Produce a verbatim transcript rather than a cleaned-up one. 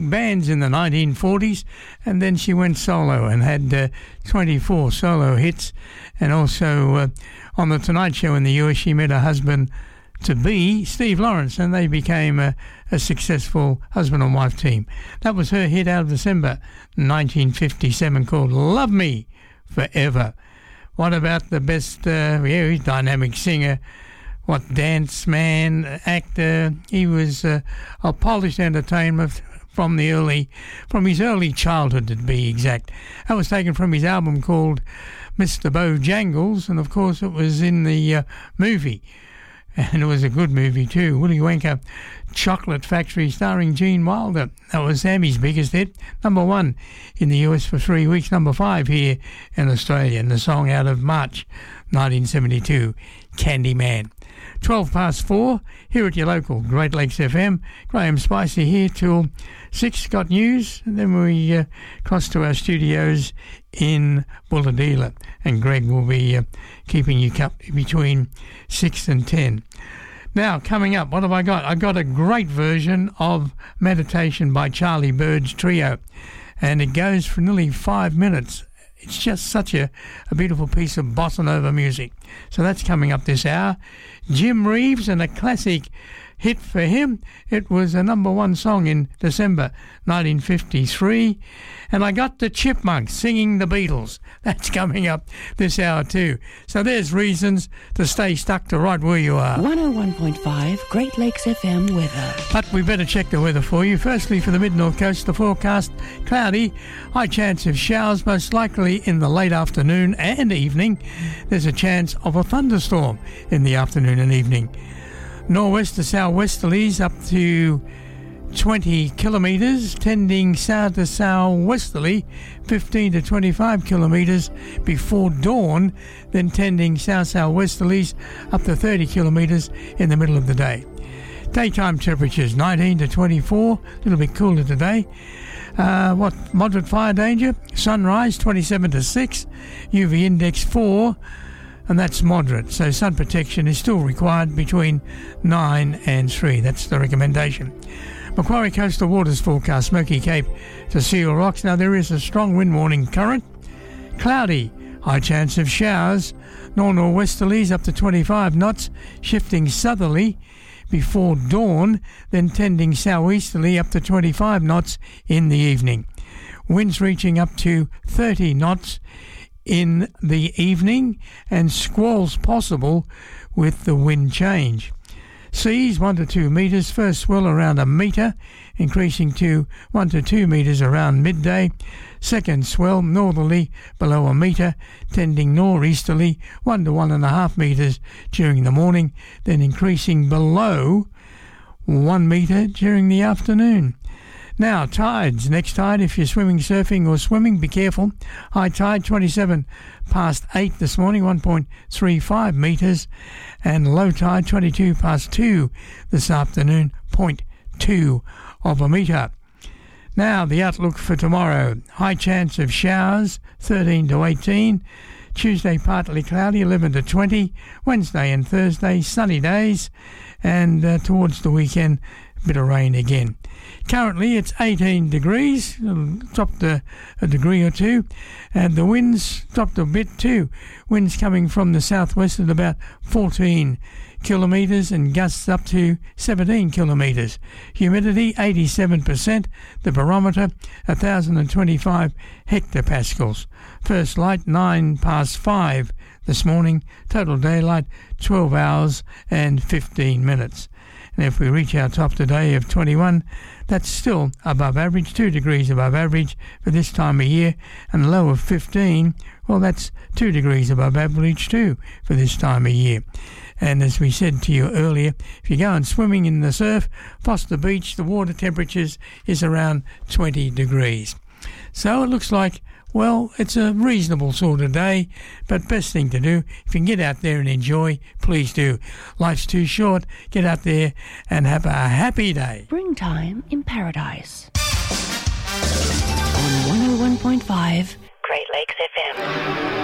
bands in the nineteen forties, and then she went solo and had uh, twenty-four solo hits. And also uh, on The Tonight Show in the U S, she met her husband-to-be, Steve Lawrence, and they became a, a successful husband and wife team. That was her hit out of December nineteen fifty-seven called Love Me Forever. What about the best, uh, yeah, he's a dynamic singer, what dance man, actor. He was uh, a polished entertainer from the early, from his early childhood to be exact. That was taken from his album called Mister Bojangles, and of course it was in the uh, movie. And it was a good movie too, Willy Wonka Chocolate Factory, starring Gene Wilder. That was Sammy's biggest hit, number one in the U S for three weeks, number five here in Australia, and the song out of March nineteen seventy-two, Candyman. twelve past four, here at your local Great Lakes F M. Graham Spicer here till six, got news, and then we uh, cross to our studios in Bulahdelah, and Greg will be uh, keeping you up between six and ten. Now, coming up, what have I got? I got a great version of Meditation by Charlie Bird's Trio, and it goes for nearly five minutes. It's just such a, a beautiful piece of bossa nova music. So that's coming up this hour. Jim Reeves, and a classic hit for him. It was a number one song in December nineteen fifty-three. And I got the Chipmunks singing the Beatles. That's coming up this hour too. So there's reasons to stay stuck to right where you are. one oh one point five Great Lakes F M weather. But we better check the weather for you. Firstly, for the mid-north coast, the forecast, cloudy, high chance of showers, most likely in the late afternoon and evening. There's a chance of a thunderstorm in the afternoon and evening. Northwest to southwesterlies up to twenty kilometres, tending south to southwesterly fifteen to twenty-five kilometres before dawn, then tending south-southwesterlies up to thirty kilometres in the middle of the day. Daytime temperatures nineteen to twenty-four, a little bit cooler today. Uh, what moderate fire danger? Sunrise twenty-seven to six, U V index four, and that's moderate. So sun protection is still required between nine and three. That's the recommendation. Macquarie Coastal Waters forecast, Smoky Cape to Seal Rocks. Now there is a strong wind warning current. Cloudy, high chance of showers. North-northwesterlies up to twenty-five knots, shifting southerly before dawn, then tending southeasterly up to twenty-five knots in the evening. Winds reaching up to thirty knots in the evening, and squalls possible with the wind change. Seas one to two metres, first swell around a metre, increasing to one to two metres around midday. Second swell northerly below a metre, tending northeasterly one to one and a half metres during the morning, then increasing below one metre during the afternoon. Now, tides. Next tide, if you're swimming, surfing or swimming, be careful. High tide, twenty-seven past eight this morning, one point three five metres. And low tide, twenty-two past two this afternoon, zero point two of a metre. Now, the outlook for tomorrow. High chance of showers, thirteen to eighteen. Tuesday, partly cloudy, eleven to twenty. Wednesday and Thursday, sunny days. And uh, towards the weekend, a bit of rain again. Currently it's eighteen degrees, it'll dropped a, a degree or two, and the winds dropped a bit too. Winds coming from the southwest at about fourteen kilometres and gusts up to seventeen kilometres. Humidity eighty-seven percent, the barometer one thousand twenty-five hectopascals. First light nine past five this morning, total daylight twelve hours and fifteen minutes. And if we reach our top today of twenty-one, that's still above average, two degrees above average for this time of year, and a low of fifteen, well, that's two degrees above average too for this time of year. And as we said to you earlier, if you're going swimming in the surf, Foster Beach, the water temperatures is around twenty degrees. So it looks like, well, it's a reasonable sort of day, but best thing to do, if you can get out there and enjoy, please do. Life's too short. Get out there and have a happy day. Springtime in Paradise. On one oh one point five Great Lakes F M.